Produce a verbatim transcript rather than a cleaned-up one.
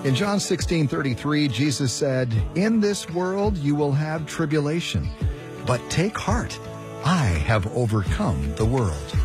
In John sixteen thirty-three, Jesus said, "In this world you will have tribulation, but take heart. I have overcome the world."